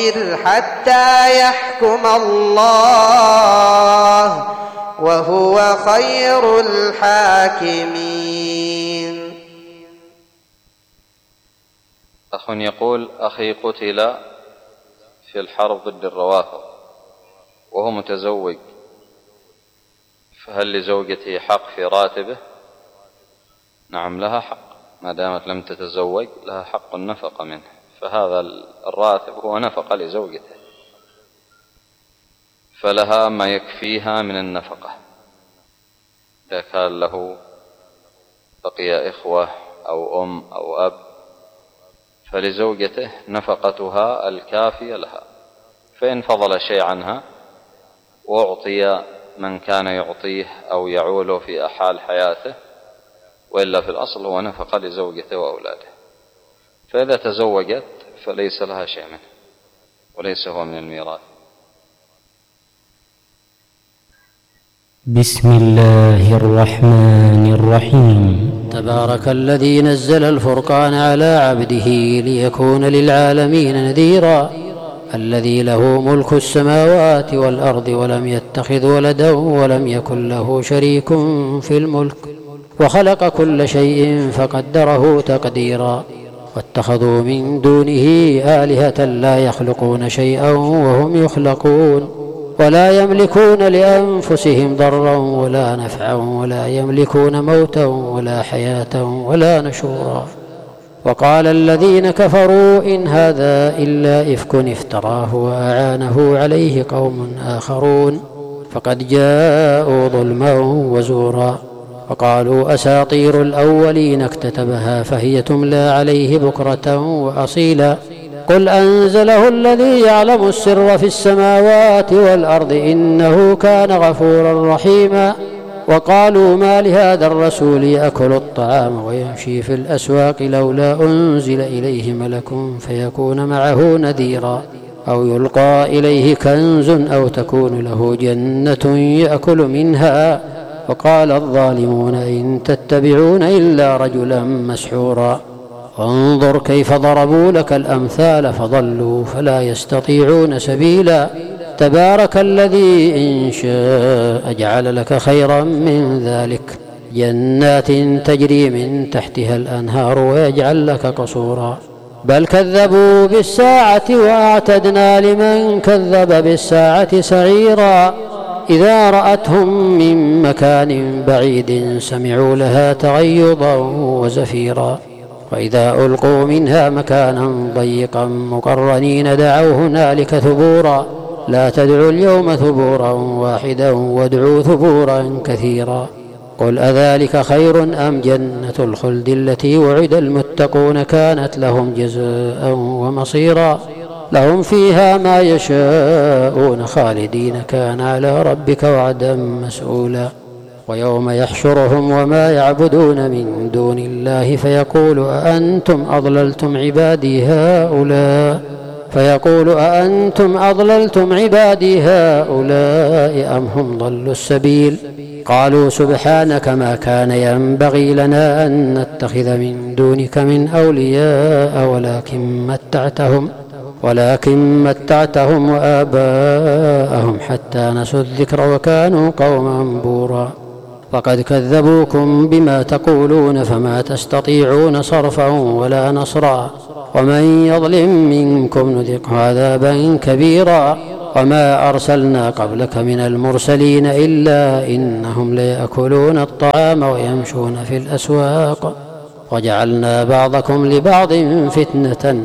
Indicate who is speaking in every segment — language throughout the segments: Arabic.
Speaker 1: حتى يحكم الله وهو خير الحاكمين.
Speaker 2: أخ يقول: أخي قتل في الحرب ضد الروافض وهو متزوج، فهل لزوجته حق في راتبه؟ نعم، لها حق، ما دامت لم تتزوج لها حق النفقة منه، فهذا الراتب هو نفقة لزوجته، فلها ما يكفيها من النفقة. إذا كان له بقي إخوة أو أم أو أب فلزوجته نفقتها الكافية لها، فإن فضل شيء عنها وأعطي من كان يعطيه أو يعوله في حال حياته، وإلا في الأصل هو نفقة لزوجته وأولاده. فإذا تزوجت فليس لها شيء منه وليس هو من الميراث.
Speaker 3: بسم الله الرحمن الرحيم. تبارك الذي نزل الفرقان على عبده ليكون للعالمين نذيرا، الذي له ملك السماوات والأرض ولم يتخذ ولدا ولم يكن له شريك في الملك، وخلق كل شيء فقدره تقديرا. واتخذوا من دونه آلهة لا يخلقون شيئا وهم يخلقون، ولا يملكون لأنفسهم ضرا ولا نفعا، ولا يملكون موتا ولا حياة ولا نشورا. وقال الذين كفروا إن هذا إلا إفك افتراه وأعانه عليه قوم آخرون فقد جاءوا ظلما وزورا. وقالوا أساطير الأولين اكتتبها فهي تملى عليه بكرة وأصيلا. قل أنزله الذي يعلم السر في السماوات والأرض إنه كان غفورا رحيما. وقالوا ما لهذا الرسول يأكل الطعام ويمشي في الأسواق لولا أنزل إليه ملك فيكون معه نذيرا، أو يلقى إليه كنز أو تكون له جنة يأكل منها. وقال الظالمون إن تتبعون إلا رجلا مسحورا. انظر كيف ضربوا لك الأمثال فضلوا فلا يستطيعون سبيلا. تبارك الذي إن شاء جعل لك خيرا من ذلك جنات تجري من تحتها الأنهار ويجعل لك قصورا. بل كذبوا بالساعة وأعتدنا لمن كذب بالساعة سعيرا. إذا رأتهم من مكان بعيد سمعوا لها تغيظا وزفيرا. وإذا ألقوا منها مكانا ضيقا مقرنين دعوا هنالك ثبورا. لا تدعوا اليوم ثبورا واحدا وادعوا ثبورا كثيرا. قل أذلك خير أم جنة الخلد التي وعد المتقون كانت لهم جزاء ومصيرا. لهم فيها ما يشاءون خالدين كان على ربك وعدا مسؤولا. ويوم يحشرهم وما يعبدون من دون الله فيقول أأنتم أضللتم عبادي هؤلاء أم هم ضلوا السبيل. قالوا سبحانك ما كان ينبغي لنا أن نتخذ من دونك من أولياء ولكن متعتهم وآباءهم حتى نسوا الذكر وكانوا قوما بورا. فقد كذبوكم بما تقولون فما تستطيعون صرفا ولا نصرا. ومن يظلم منكم نذقه عذابا كبيرا. وما أرسلنا قبلك من المرسلين إلا إنهم ليأكلون الطعام ويمشون في الأسواق وجعلنا بعضكم لبعض فتنة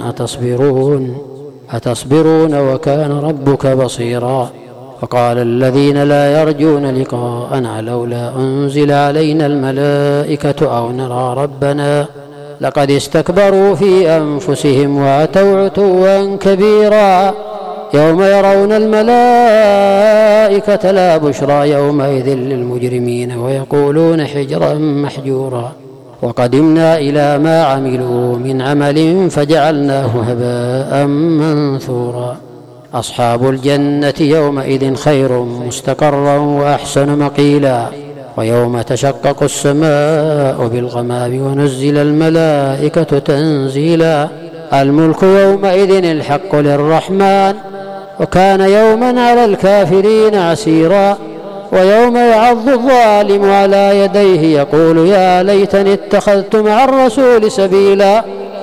Speaker 3: أتصبرون وكان ربك بصيرا. وقال الذين لا يرجون لقاءنا لولا أنزل علينا الملائكة أو نرى ربنا لقد استكبروا في أنفسهم وأتوا عتوا كبيرا. يوم يرون الملائكة لا بشرى يومئذ للمجرمين ويقولون حجرا محجورا. وقدمنا إلى ما عملوا من عمل فجعلناه هباء منثورا. أصحاب الجنة يومئذ خير مستقرا وأحسن مقيلا. ويوم تشقق السماء بالغمام ونزل الملائكة تنزيلا. الملك يومئذ الحق للرحمن وكان يوما على الكافرين عسيرا. ويوم يعض الظالم على يديه يقول يا ليتني اتخذت مع الرسول سبيلا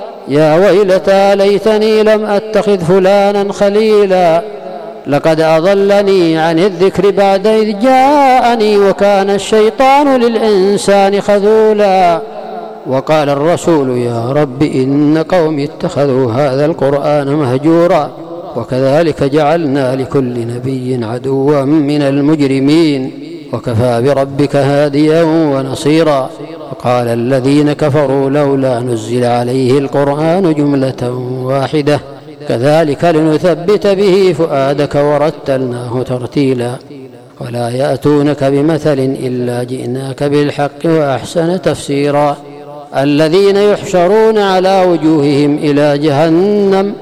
Speaker 3: يا ويلتى ليتني لم أتخذ فلانا خليلا لقد أضلني عن الذكر بعد إذ جاءني وكان الشيطان للإنسان خذولا. وقال الرسول يا رب إن قومي اتخذوا هذا القرآن مهجورا وكذلك جعلنا لكل نبي عدوا من المجرمين وكفى بربك هاديا ونصيرا. وقال الذين كفروا لولا نزل عليه القرآن جملة واحدة كذلك لنثبت به فؤادك ورتلناه ترتيلا. ولا يأتونك بمثل إلا جئناك بالحق وأحسن تفسيرا. الذين يحشرون على وجوههم إلى جهنم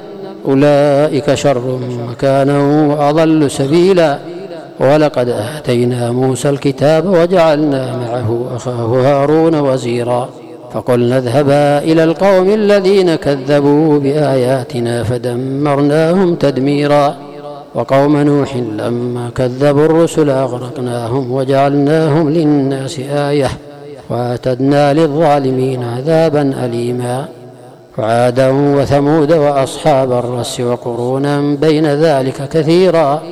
Speaker 3: أولئك شر مكانا وأضل سبيلا. ولقد آتينا موسى الكتاب وجعلنا معه أخاه هارون وزيرا فقلنا اذهبا إلى القوم الذين كذبوا بآياتنا فدمرناهم تدميرا. وقوم نوح لما كذبوا الرسل أغرقناهم وجعلناهم للناس آية وأعتدنا للظالمين عذابا أليما. وعادا وثمود وأصحاب الرس وقرونا بين ذلك كثيرا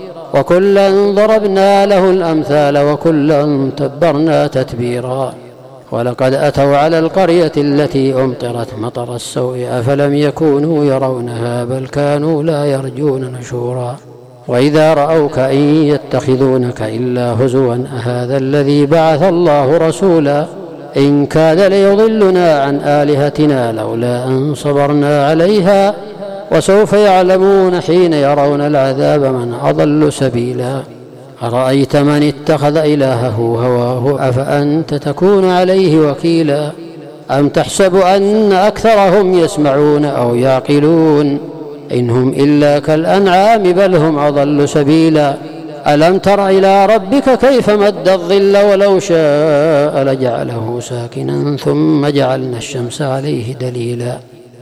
Speaker 3: وكلا ضربنا له الأمثال وكلا تبرنا تتبيرا. ولقد أتوا على القرية التي أمطرت مطر السوء أفلم يكونوا يرونها بل كانوا لا يرجون نشورا. وإذا رأوك إن يتخذونك إلا هزوا أهذا الذي بعث الله رسولا إن كاد ليضلنا عن آلهتنا لولا أن صبرنا عليها وسوف يعلمون حين يرون العذاب من أضل سبيلا. أرأيت من اتخذ إلهه هواه أفأنت تكون عليه وكيلا أم تحسب أن أكثرهم يسمعون أو يعقلون إن هم إلا كالأنعام بل هم أضل سبيلا. ألم تر إلى ربك كيف مد الظل ولو شاء لجعله ساكنا ثم جعلنا الشمس عليه دليلا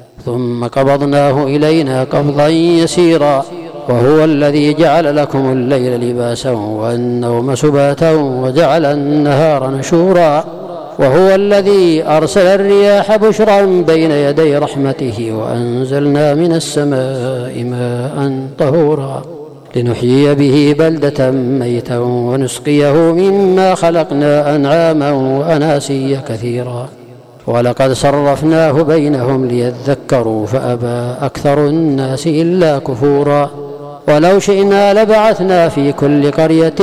Speaker 3: ثم قبضناه إلينا قبضا يسيرا. وهو الذي جعل لكم الليل لباسا والنوم سباتا وجعل النهار نشورا. وهو الذي أرسل الرياح بشرا بين يدي رحمته وأنزلنا من السماء ماء طهورا لنحيي به بلدة ميتا ونسقيه مما خلقنا أنعاما وأناسيا كثيرا. ولقد صرفناه بينهم ليذكروا فأبى أكثر الناس إلا كفورا. ولو شئنا لبعثنا في كل قرية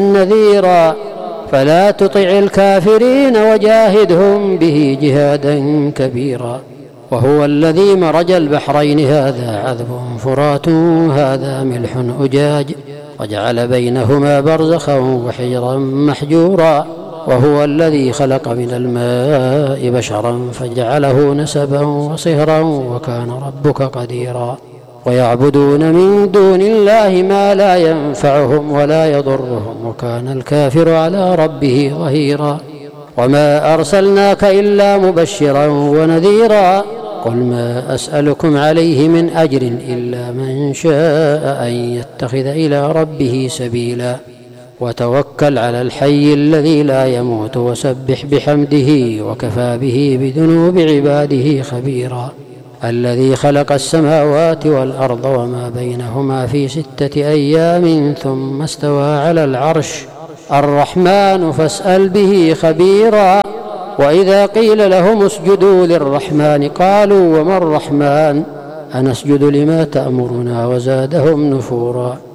Speaker 3: نذيرا فلا تطع الكافرين وجاهدهم به جهادا كبيرا. وهو الذي مرج البحرين هذا عذب فرات هذا ملح أجاج وجعل بينهما برزخا وحجرا محجورا. وهو الذي خلق من الماء بشرا فجعله نسبا وصهرا وكان ربك قديرا. ويعبدون من دون الله ما لا ينفعهم ولا يضرهم وكان الكافر على ربه ظهيرا. وما أرسلناك إلا مبشرا ونذيرا قل ما أسألكم عليه من أجر إلا من شاء أن يتخذ إلى ربه سبيلا. وتوكل على الحي الذي لا يموت وسبح بحمده وكفى به بذنوب عباده خبيرا. الذي خلق السماوات والأرض وما بينهما في 6 أيام ثم استوى على العرش الرحمن فاسأل به خبيرا. وإذا قيل لهم اسجدوا للرحمن قالوا وما الرحمن أنسجد لما تأمرنا وزادهم نفورا.